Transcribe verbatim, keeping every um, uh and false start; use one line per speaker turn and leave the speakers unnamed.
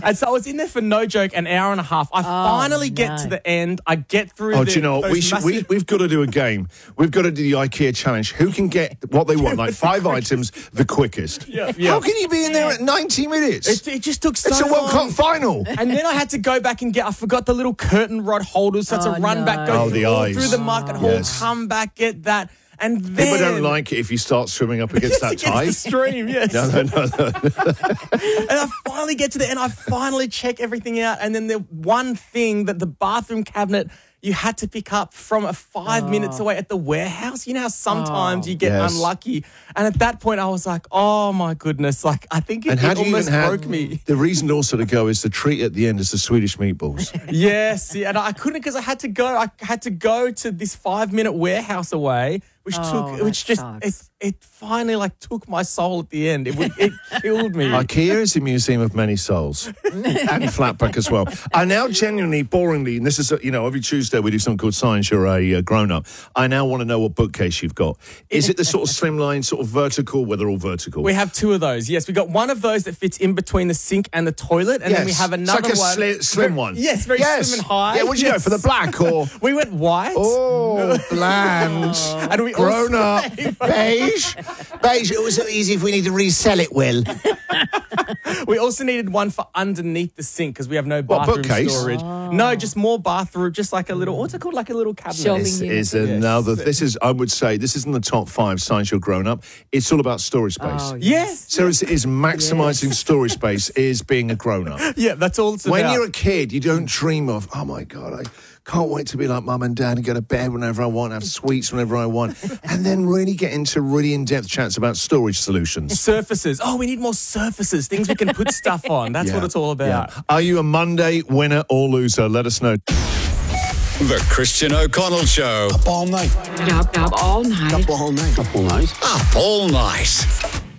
And so I was in there for no joke an hour and a half. I finally
no.
get to the end. I get through.
Oh,
the,
do you know what? We
those
should, we,
massive-
we've got to do a game. We've got to do the IKEA challenge. Who can get what they want, like five items, the quickest?
Yeah, yeah.
How can you be in there at ninety minutes?
It, it just took so
it's a World
long.
Cup final.
And then I had to go back and get, I forgot the little curtain rod holders. So I had
Oh,
to run
no.
back, go
Oh,
through,
the
all
eyes.
through the market hall,
Yes.
come back, get that. And then...
People don't like it if you start swimming up against that
Against
tide.
the stream, yes.
No, no, no, no.
And I finally get to the end. I finally check everything out. And then the one thing that the bathroom cabinet you had to pick up from a five oh. minutes away at the warehouse. You know how sometimes
oh.
you get
Yes.
unlucky. And at that point, I was like, oh, my goodness. Like, I think it,
And
it
how do you
almost
even have,
broke me.
the reason also to go is the treat at the end is the Swedish meatballs.
Yes. Yeah, and I couldn't because I had to go. I had to go to this five-minute warehouse away, which
Oh,
took, which
that
just, it,
sucks.
it finally, like, took my soul at the end. It, would- it killed me.
IKEA is a museum of many souls. And Flatback as well. I now genuinely, boringly, and this is, you know, every Tuesday we do something called Science You're a uh, Grown-Up. I now want to know what bookcase you've got. Is it the sort of slimline, sort of vertical, where they're all vertical?
We have two of those. Yes, we got one of those that fits in between the sink and the toilet, and then we
Yes.
have
It's
another
like a
one.
sli- slim one.
Yes, very
Yes.
slim and high.
Yeah, what'd you
yes.
go for, the black or?
We went white.
Oh, bland.
And we
Grown
also-
up. Beige. Beige. It was so easy if we need to resell it, Will.
We also needed one for underneath the sink because we have no
What,
bathroom
bookcase?
storage. No, just more bathroom, just like a little, what's it called? Like a little cabinet.
Shelving
This
unit.
is another, this is, I would say, this is in the top five Science You're Grown Up. It's all about storage space.
Oh,
Yes.
So it's, it's maximising storage space is being a grown-up.
Yeah, that's all it's
When
about.
you're a kid, you don't dream of, oh my God, I can't wait to be like mum and dad and go to bed whenever I want, have sweets whenever I want, and then really get into really in-depth chats about storage solutions.
Surfaces. Oh, we need more surfaces, things we can put stuff on. That's
Yeah,
what it's all about.
yeah. Are you a Monday winner or loser? Let us know.
The Christian O'Connell Show.
Up all night.
Up, up all night.
Up all night. Up all night.
Up all night.